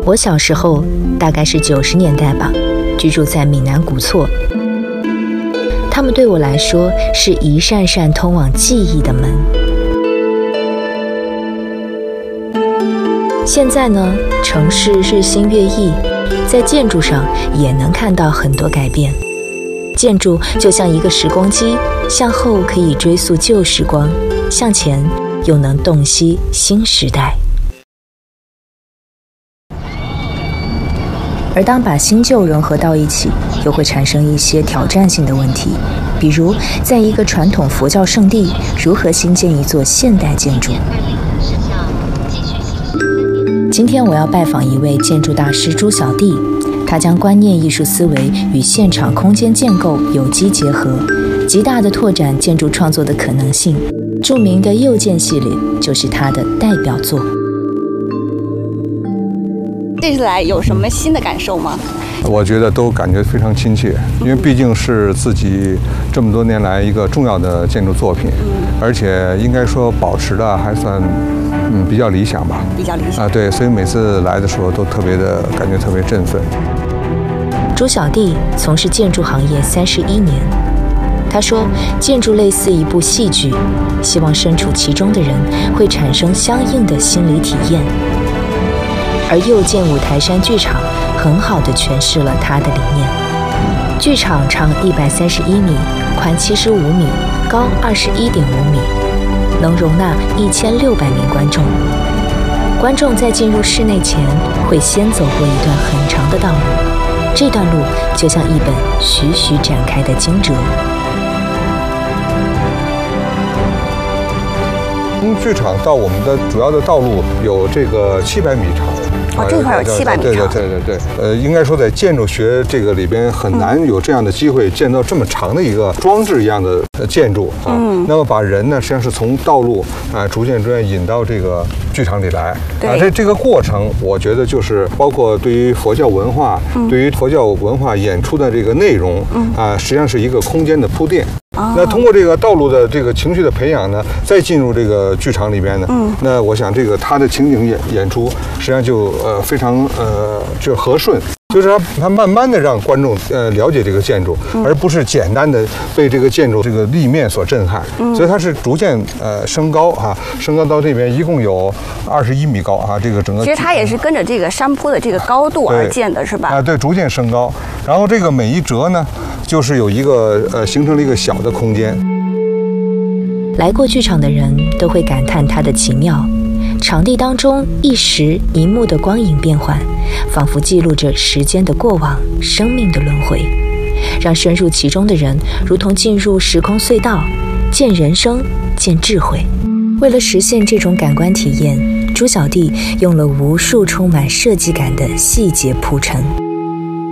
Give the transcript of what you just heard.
我小时候大概是90年代吧，居住在闽南古厝，它们对我来说是一扇扇通往记忆的门。现在呢，城市日新月异，在建筑上也能看到很多改变。建筑就像一个时光机，向后可以追溯旧时光，向前又能洞悉新时代。而当把新旧融合到一起，又会产生一些挑战性的问题，比如在一个传统佛教圣地，如何新建一座现代建筑。今天我要拜访一位建筑大师朱小弟，他将观念艺术思维与现场空间建构有机结合，极大地拓展建筑创作的可能性。著名的右建系列就是他的代表作。 这次来有什么新的感受吗？ 我觉得都感觉非常亲切，因为毕竟是自己这么多年来一个重要的建筑作品，而且应该说保持的还算比较理想吧。比较理想对，所以每次来的时候都感觉特别振奋。 朱小弟从事建筑行业31年，他说，建筑类似一部戏剧，希望身处其中的人会产生相应的心理体验。而右建五台山剧场很好地诠释了他的理念。剧场长131米，宽75米，高21.5米，能容纳1600名观众。观众在进入室内前，会先走过一段很长的道路，这段路就像一本徐徐展开的经哲。 从剧场到我们的主要的道路有这个700米长。 这块有700米长。 对，应该说在建筑学这个里边很难有这样的机会见到这么长的一个装置一样的建筑啊。那么把人呢，实际上是从道路逐渐引到这个剧场里来这个过程，我觉得就是包括对于佛教文化，对于佛教文化演出的这个内容实际上是一个空间的铺垫。那通过这个道路的这个情绪的培养呢，再进入这个剧场里边呢，那我想这个他的情景演出实际上就非常就和顺，就是他慢慢的让观众了解这个建筑，而不是简单的被这个建筑这个立面所震撼，所以它是逐渐升高升高到这边一共有21米高这个整个。其实它也是跟着这个山坡的这个高度而建的，是吧？ 对，逐渐升高，然后这个每一折呢，就是有一个形成了一个小的空间。 来过剧场的人都会感叹它的奇妙，场地当中一时一幕的光影变换，仿佛记录着时间的过往，生命的轮回，让深入其中的人如同进入时空隧道，见人生，见智慧。为了实现这种感官体验，朱小弟用了无数充满设计感的细节铺陈。